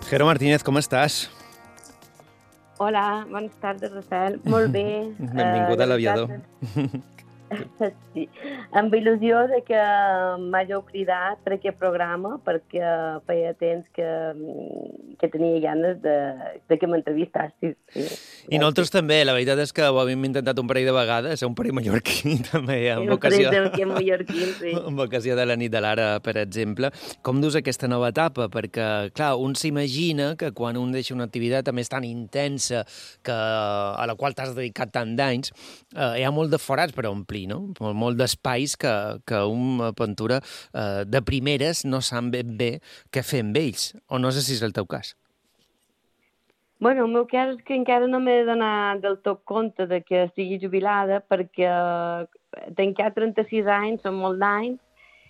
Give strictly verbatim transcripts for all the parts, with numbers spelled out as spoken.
Jero Martínez, com estàs? Hola, bones tardes, Rafael. Molt bé. Benvingut uh, a l'aviador. Sí, amb il·lusió de que m'hàgiu cridat per aquest programa, perquè feia temps que, que tenia ganes de, de que m'entrevistassis. Sí. I nosaltres també, la veritat és que ho havíem intentat un parell de vegades, un parell mallorquí també, en Un ocasió, parell de mallorquí, sí. en ocasió de la nit de l'ara, per exemple. Com dus aquesta nova etapa? Perquè, clar, un s'imagina que quan un deixa una activitat a més tan intensa que, a la qual t'has dedicat tant d'anys, eh, hi ha molt de forats per omplir, no? Molt, molt d'espais que, que un aventura eh, de primeres no sap ben bé què fer amb ells, o no sé si és el teu cas. Bueno, el meu cas és que encara no m'he donat del tot compte de que estigui jubilada, perquè tinc ja trenta-sis anys, són molt d'anys,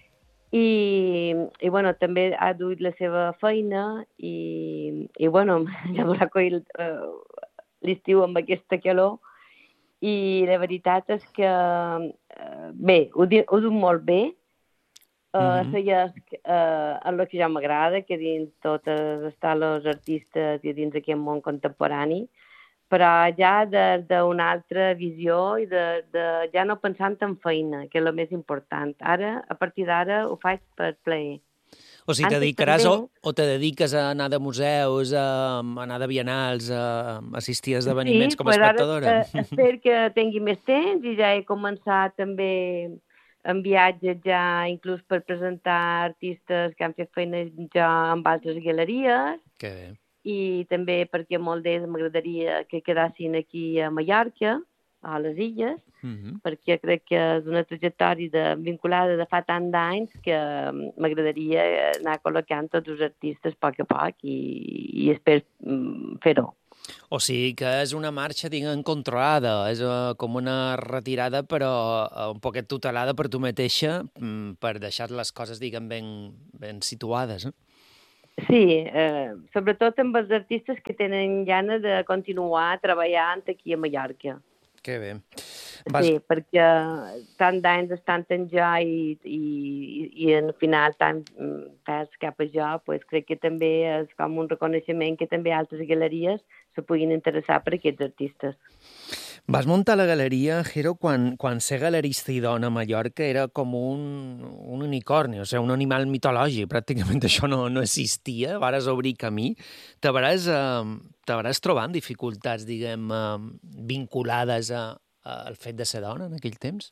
i, i bueno, també ha duit la seva feina, i, i bueno, ja m'haurà coït uh, l'estiu amb aquesta calor, i la veritat és que, uh, bé, ho, di, ho dic molt bé, Uh, mm-hmm. Segueix uh, en el que ja m'agrada, que dins totes estan els artistes i dins aquest món contemporani, però ja d'una altra visió i de, de ja no pensant en feina, que és el més important. Ara, a partir d'ara, ho faig per plaer. O sigui, te dedicaràs també... o, o te dediques a anar de museus, a anar de bienals, a assistir a esdeveniments sí, com a espectadora? Sí, però ara uh, espero que tingui més temps i ja he començat també en viatges ja inclús per presentar artistes que han fet feina ja amb altres galeries. Que bé. I també perquè molt d'ells m'agradaria que quedassin aquí a Mallorca, a les Illes, mm-hmm. perquè crec que és una trajectòria de, vinculada de fa tant d'anys que m'agradaria anar col·locant tots els artistes a poc a poc i, i espero fer-ho. O sigui que és una marxa, diguem, controlada, és uh, com una retirada però uh, un poquet tutelada per tu mateixa um, per deixar les coses, diguem, ben, ben situades, eh? Sí, eh, sobretot amb els artistes que tenen ganes de continuar treballant aquí a Mallorca. Que bé. Vas... Sí, perquè tant d'anys estan en jo i, i, i al final tant perds cap a jo, pues crec que també és com un reconeixement que també altres galeries se puguin interessar per aquests artistes. Vas muntar la galeria, Jero, quan, quan ser galerista i dona a Mallorca era com un, un unicorni, o sigui, un animal mitològic. Pràcticament això no, no existia, vares obrir camí. T'hauràs eh, trobant dificultats, diguem, eh, vinculades a, a, al fet de ser dona en aquell temps?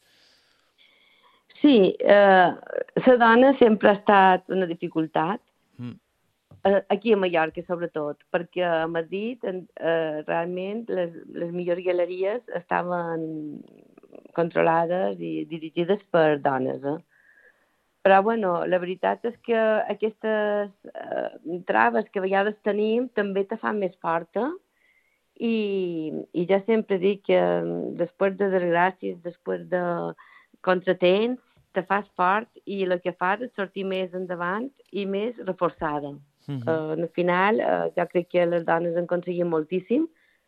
Sí, eh, ser dona sempre ha estat una dificultat. Mm. Aquí a Mallorca, sobretot, perquè a Madrid eh, realment les, les millors galeries estaven controlades i dirigides per dones. Eh? Però, bueno, la veritat és que aquestes eh, traves que a vegades tenim també te fan més forta i, i ja sempre dic que després de desgràcies, després de contratemps, te fas fort i el que fas és sortir més endavant i més reforçada. Uh-huh. Uh, al final, uh, jo crec que les dones han aconseguit moltíssim.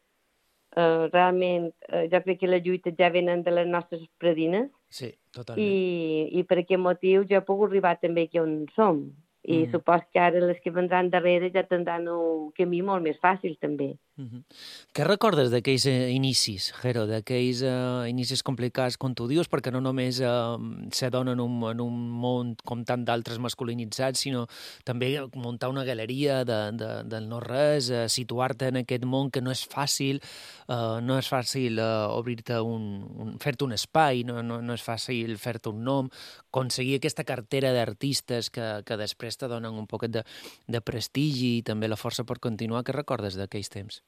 Uh, realment, uh, jo crec que les lluites ja venen de les nostres predines. Sí, totalment. I, i per aquest motiu jo puc arribar també aquí on som. I uh-huh. supos que ara les que vendran darrere ja tindran un camí molt més fàcil, també. Uh-huh. Què recordes d'aquells eh, inicis, Jero, d'aquells eh, inicis complicats, com tu dius, perquè no només eh, ser dona en un, en un món com tant d'altres masculinitzats, sinó també muntar una galeria de, de, del no-res, eh, situar-te en aquest món que no és fàcil, eh, no és fàcil eh, obrir-te un, un fer-te un espai, no, no, no és fàcil fer-te un nom, aconseguir aquesta cartera d'artistes que, que després te donen un poquet de, de prestigi i també la força per continuar. Què recordes d'aquells temps?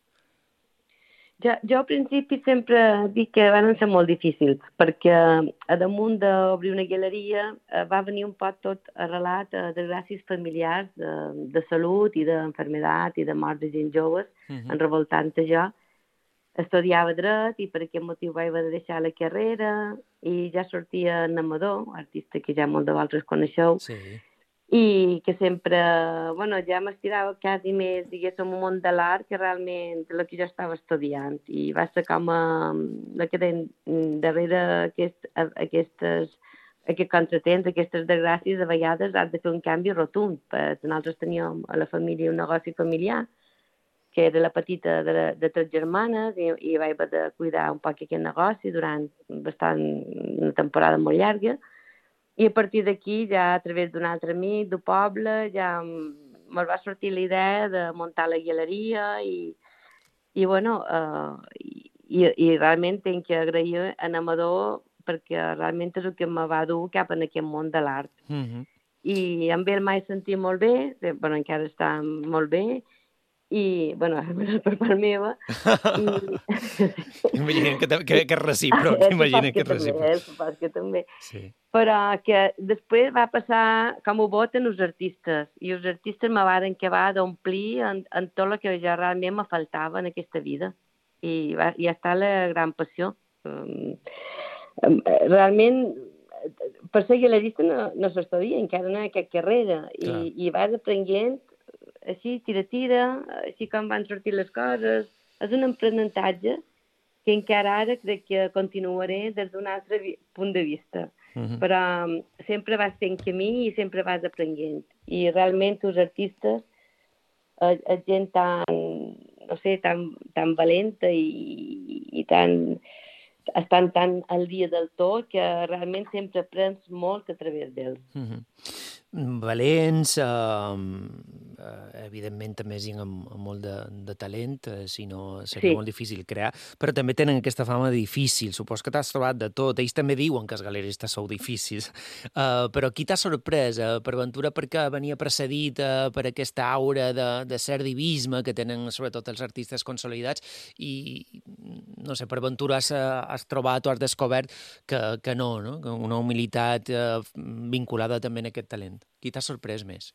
Jo, jo al principi sempre dic que van ser molt difícils, perquè a damunt d'obrir una galeria eh, va venir un poc tot arrelat a desgràcies familiars de, de salut i d'enfermedat i de mort de gent joves, uh-huh. en revoltant-te jo. Estudiava dret i per aquest motiu vaig haver de deixar la carrera i ja sortia en Amador, artista que ja molt de vosaltres coneixeu, sí. I que sempre, bueno, ja m'estirava quasi més, diguéssim, un món de l'art que realment el que jo estava estudiant. I va ser com a, la que den, darrere aquest, aquestes, aquest contratemps, aquestes desgràcies, a vegades has de fer un canvi rotund. Nosaltres teníem a la família un negoci familiar, que era la petita de, de tres germanes, i, i vaig haver de cuidar un poc aquest negoci durant bastant una temporada molt llarga, i a partir d'aquí, ja a través d'un altre amic del poble, ja me'l va sortir la idea de muntar la galeria, i, i bueno, eh, i, i realment tinc que agrair a Amador, perquè realment és el que me va dur cap en aquest món de l'art. Mm-hmm. I amb ell m'he sentit molt bé, bueno, encara està molt bé, i, bueno, per part meva. I... Imaginem que, que, que és recíproc, imaginem que és recíproc. Supos que també. Sí. Però que després va passar com ho voten els artistes, i els artistes me van acabar d'omplir en, en tot el que ja realment me faltava en aquesta vida. I va, i està la gran passió. Um, realment, per ser galerista no, no s'estudia, encara no hi ha cap carrera, i, i vas aprenent així, tira-tira, així com van sortir les coses. És un aprenentatge que encara ara crec que continuaré des d'un altre punt de vista. Uh-huh. Però um, sempre vas fent camí i sempre vas aprenent. I realment els artistes, eh, és gent tan, no sé, tan, tan valenta i, i tan, estan tan al dia del tot que realment sempre aprens molt a través d'ells. Uh-huh. Valents, eh, evidentment també gent amb, amb molt de, de talent, eh, si no seria sí. molt difícil crear, però també tenen aquesta fama de difícil. Supos que t'has trobat de tot. Ells també diuen que els galeristes sou difícils, uh, però qui t'ha sorprès, uh, per ventura, perquè venia precedit uh, per aquesta aura de, de cert divisme que tenen sobretot els artistes consolidats i, no sé, per ventura has, has trobat o has descobert que, que no, no? Que una humilitat uh, vinculada també en aquest talent. Qui t'ha sorprès més?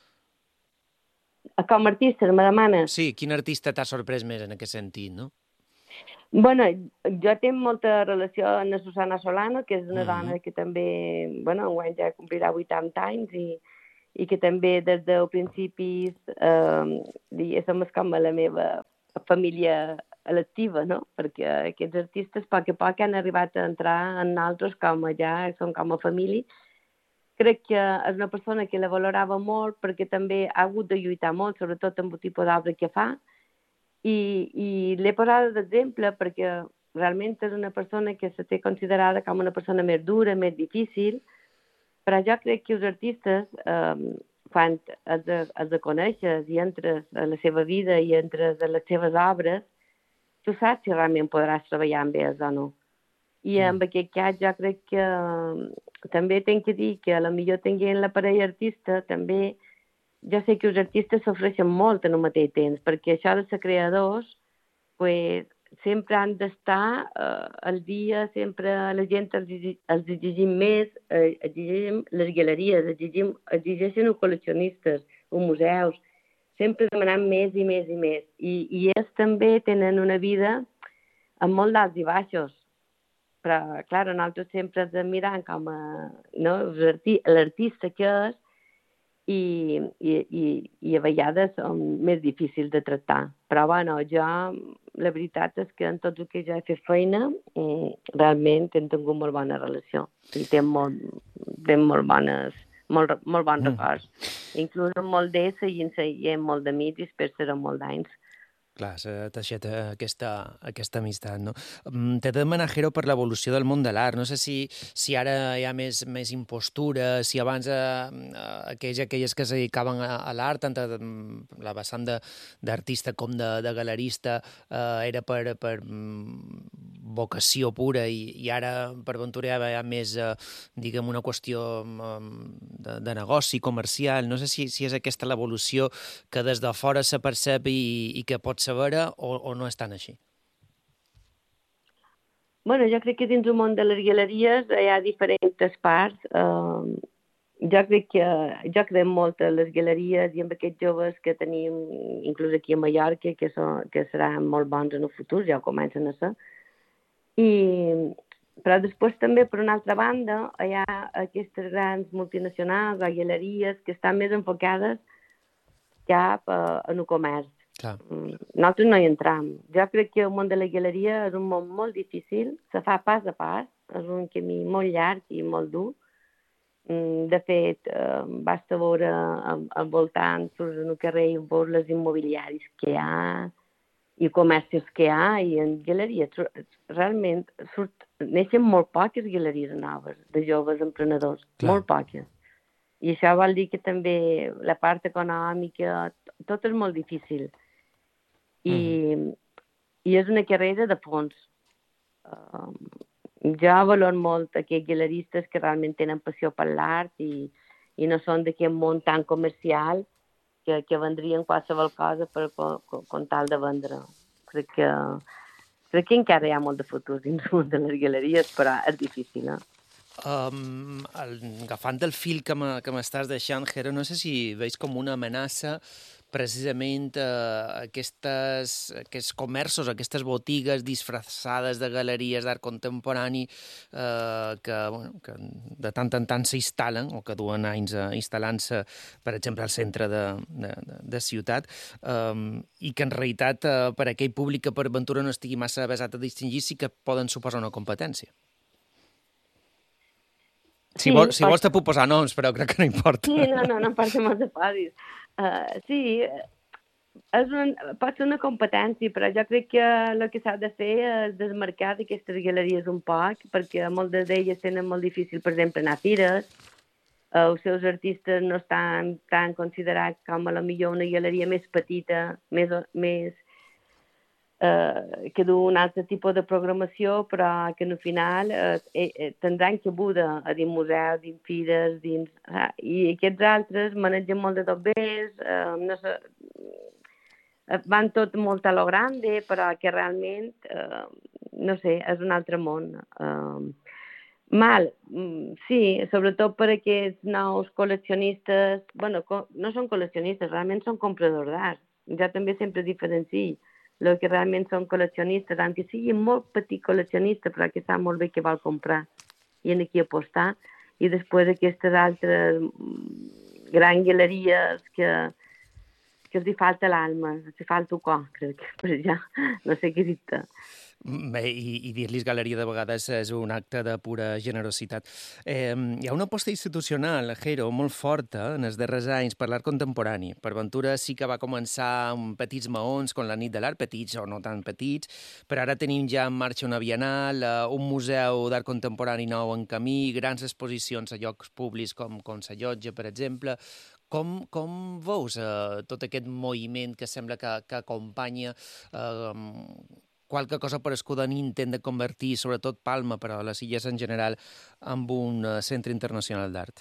Com a artista, me demanes? Sí, quin artista t'ha sorprès més en aquest sentit, no? Bueno, jo tinc molta relació amb la Susana Solano, que és una mm-hmm. dona que també, bueno, enguany ja complirà vuitanta anys i, i que també des del principi, eh, diguéssim, és com a la meva família electiva, no? Perquè aquests artistes, a poc a poc, han arribat a entrar en altres com a ja, són com a família. Crec que és una persona que la valorava molt perquè també ha hagut de lluitar molt, sobretot amb el tipus d'obra que fa, i, i l'he posada d'exemple perquè realment és una persona que se té considerada com una persona més dura, més difícil, però jo crec que els artistes, eh, quan els de, els de coneixes i entres a la seva vida i entres a les seves obres, tu saps si realment podràs treballar amb ells o no. I en aquest cas jo crec que també tinc que dir que a la millor tenint la parella artista també, jo sé que els artistes s'ofreixen molt en un mateix temps, perquè això de ser creadors, pues, sempre han d'estar eh, al dia, sempre la gent els, els exigim més, eh, exigim les galeries, exigim, exigeixen els col·leccionistes, els museus, sempre demanant més i més i més. I, i ells també tenen una vida amb molt d'alts i baixos. Però, clar, nosaltres sempre ens mirant com a, no, l'artista que és i, i, i, i a vegades són més difícils de tractar. Però, bueno, jo, la veritat és que en tot el que ja he fet feina, realment hem tingut molt bona relació i tinc molt, tinc molt bones, molt, molt bons mm. records. Inclús molt d'ells seguint seguint molt d'amics i després serà molt d'anys. Clar, s'ha teixit aquesta, aquesta amistat, no? T'he de demanar, Jero, per l'evolució del món de l'art. No sé si, si ara hi ha més, més impostura, si abans eh, aquells, aquelles que es dedicaven a, a l'art, tant a la vessant d'artista com de, de galerista, eh, era per, per vocació pura i, i ara, per ventura, hi ha més, eh, diguem, una qüestió de, de negoci comercial. No sé si, si és aquesta l'evolució que des de fora se percep i, i que pot saber o, o no és tan així? Bueno, jo crec que dins el món de les galeries hi ha diferents parts. Uh, jo crec que jo crec molt a les galeries i amb aquests joves que tenim, inclús aquí a Mallorca, que, són, que seran molt bons en el futur, ja ho comencen a ser. I, però després també, per una altra banda, hi ha aquestes grans multinacionals o galeries que estan més enfocades cap a, en el comerç. Clar. Nosaltres no hi entram. Jo crec que el món de la galeria és un món molt difícil, se fa pas a pas, és un camí molt llarg i molt dur, De fet, eh, basta veure al, al voltant, surts en el carrer i veus les immobiliaris que hi ha i comerços que hi ha i en galeries. Realment surt, neixen molt poques galeries noves de joves emprenedors, Clar. molt poques. I això vol dir que també la part econòmica, tot és molt difícil. I, mm. i és una carrera de fons. Uh, jo valoro molt aquells galeristes que realment tenen passió per l'art i, i no són d'aquest món tan comercial que, que vendrien qualsevol cosa per con tal de vendre. Crec que, crec que encara hi ha molt de futur dins el món de les galeries, però és difícil, eh? Um, el, agafant el fil que m'estàs deixant, Jero, no sé si veus com una amenaça precisament uh, aquestes, aquests comerços, aquestes botigues disfressades de galeries d'art contemporani uh, que, bueno, que de tant en tant s'instal·len o que duen anys uh, instal·lant-se, per exemple, al centre de, de, de, de ciutat, um, i que en realitat uh, per a aquell públic que per ventura no estigui massa avesat a distingir sí que poden suposar una competència. Si, Sí, vol, si pot... vols te puc posar noms, però crec que no importa. Sí, no, no, no importa molt de posis. Uh, sí, és una, pot ser una competència, però jo crec que el que s'ha de fer és desmarcar d'aquestes galeries un poc, perquè moltes d'elles tenen molt difícil, per exemple, anar a fires. Uh, els seus artistes no estan tan considerats com a la millor una galeria més petita, més, més eh, que du un altre tipus de programació, però que al final eh, eh, tindran cabuda a dins museus, dins fires, dins... Eh, I aquests altres manegen molt de dobbers, eh, no sé, van tot molt a lo grande, però que realment, eh, no sé, és un altre món. Eh, mal, sí, sobretot per aquests nous col·leccionistes, bueno, no són col·leccionistes, realment són compradors d'art. Jo també sempre diferencio el que realment són col·leccionistes, aunque sigui molt petit col·leccionista, però que sap molt bé què vol comprar i en aquí apostar. I després aquestes altres grans galeries que, que els hi falta l'alma, els hi falta el cor, crec, per ja, no sé què dir-te. Bé, i, i dir-los galeria de vegades és un acte de pura generositat. Eh, hi ha una aposta institucional, Jero, molt forta en els darrers anys per l'art contemporani. Per Ventura sí que va començar amb petits maons, com la nit de l'art, petits o no tan petits, però ara tenim ja en marxa una bienal, un museu d'art contemporani nou en camí, grans exposicions a llocs públics com, com Sa Llotja, per exemple. Com, com veus eh, tot aquest moviment que sembla que, que acompanya eh, qualque cosa parescuda en intent de convertir, sobretot Palma, però a les illes en general, en un uh, centre internacional d'art?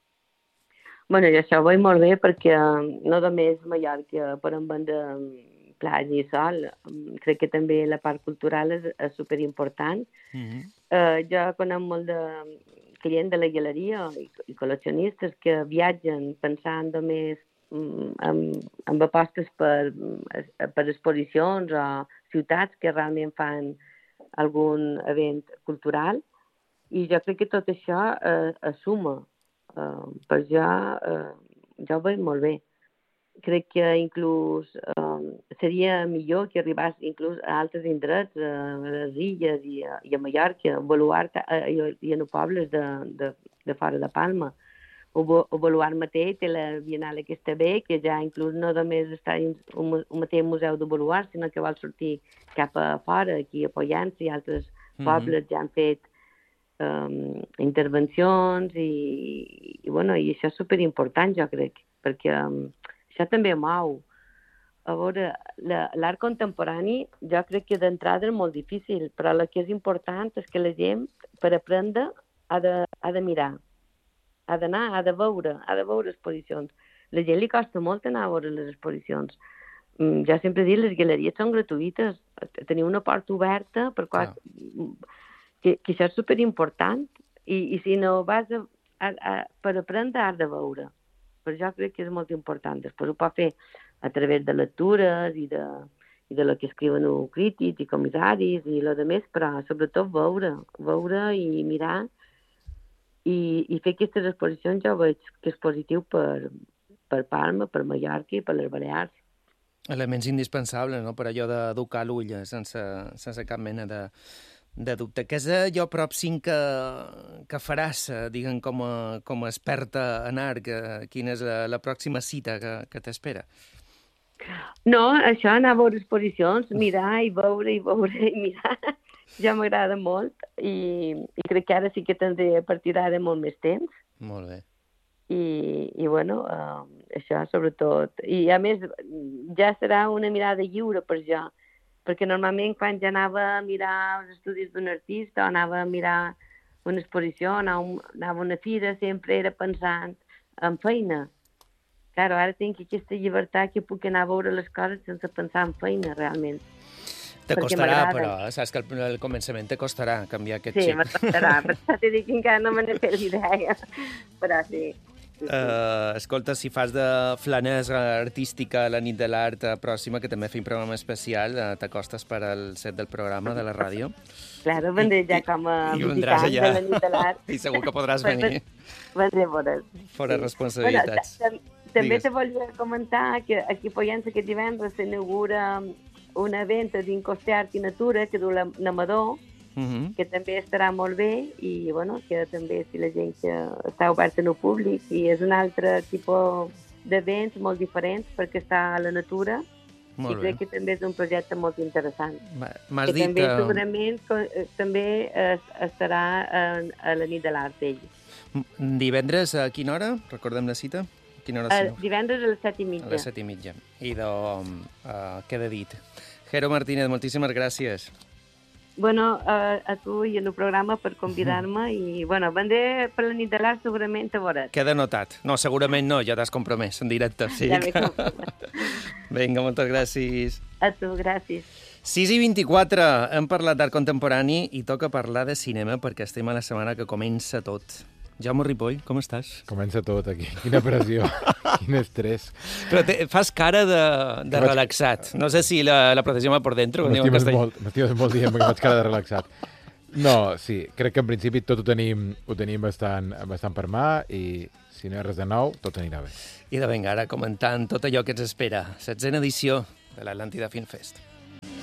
Bueno, i això ho veig molt bé perquè no només Mallorca poden vendre platja i sol, crec que també la part cultural és, és superimportant. Mm-hmm. Uh, jo conec molt de clients de la galeria i, i col·leccionistes que viatgen pensant només en, en apostes per, per exposicions o ciutats que realment fan algun event cultural, i jo crec que tot això eh, es suma. Uh, per jo, uh, jo ho veig molt bé. Crec que inclús uh, seria millor que arribés inclús a altres indrets, uh, a les illes i a, i a Mallorca, a Baluart uh, i, i a pobles de, de, de fora de Palma. O, o Baluart mateix té la Bienal aquesta bé, que ja inclús no només està dins un, un mateix museu de Baluart, sinó que vol sortir cap a fora, aquí a Pollença i altres mm-hmm. pobles ja han fet um, intervencions i, i, bueno, i això és superimportant, jo crec, perquè um, això també mou. A veure, l'art contemporani jo crec que d'entrada és molt difícil, però el que és important és que la gent, per aprendre, ha de, ha de mirar, ha d'anar, ha de veure, ha de veure exposicions. La gent li costa molt anar a veure les exposicions. Mm, jo sempre dic, les galeries són gratuïtes, teniu una porta oberta per qual... que, que això és superimportant, i, i si no vas a, a, a, per aprendre has de veure. Però jo crec que és molt important. Després ho pot fer a través de lectures i de, i de lo que escriuen els crítics i comissaris i el que més, però sobretot veure, veure i mirar i, i fer aquestes exposicions. Jo veig que és positiu per, per Palma, per Mallorca i per les Balears. Elements indispensables, no?, per allò d'educar l'ull sense, sense cap mena de, de dubte. Què és allò pròxim que, que faràs, diguem, com a, com a experta en art? Que, quina és la, la pròxima cita que, que t'espera? No, això, anar a veure exposicions, mirar i veure i veure i mirar. Ja m'agrada molt i, i crec que ara sí que tindré a partir d'ara molt més temps. Molt bé. I, i bueno, uh, això sobretot. I a més, ja serà una mirada lliure per jo, perquè normalment quan ja anava a mirar els estudis d'un artista o anava a mirar una exposició, anava, anava a una fira, sempre era pensant en feina. Claro, ara tinc aquesta llibertat que puc anar a veure les coses sense pensar en feina, realment. Te costarà, però, eh? Saps que al començament te costarà canviar aquest sí, xip. Sí, me costarà, per això t'he dit que encara no me n'he fet l'idea, però sí. Uh, escolta, si fas de flanesa artística a la nit de l'art pròxima, que també fem un programa especial, uh, t'acostes per al set del programa de la ràdio. Claro, vendré ja com a visitant de la nit de l'art. I segur que podràs venir. Vendré fora. Fora sí. Responsabilitats. Bueno, també te volia comentar que aquí a Pollença aquest divendres s'inaugura una venda d'Incoste Art i Natura que du l'Amador, uh -huh. que també estarà molt bé i bueno, que també si la gent que està oberta en el públic i és un altre tipus d'events molt diferents perquè està a la natura molt i crec bé. Que també és un projecte molt interessant. M'has que dit... també segurament també estarà a, a la nit de l'art ell. Divendres a quina hora? Recordem la cita? Quina hora uh, divendres a les set i mitja. A les set i mitja. I doncs, uh, queda dit. Jero Martínez, moltíssimes gràcies. Bueno, a, a tu i en el programa per convidar-me i, bueno, vendré per la nit de l'art segurament a veure. Queda notat. No, segurament no, ja t'has compromès en directe. Sí ja m'he compromès. Vinga, moltes gràcies. A tu, gràcies. sis i vint-i-quatre, hem parlat d'art contemporani i toca parlar de cinema perquè estem a la setmana que comença tot. Jaume Ripoll, com estàs? Comença tot aquí. Quina pressió, quin estrès. Però te, fas cara de, de relaxat. No sé si la, la protecció va por dentro. M'estimes molt, m'estimes molt dient que faig cara de relaxat. No, sí, crec que en principi tot ho tenim, ho tenim bastant, bastant per mà i si no hi ha res de nou, tot anirà bé. I de vinga, ara comentant tot allò que ens espera. Setzena edició de l'Atlàntida Film Fest.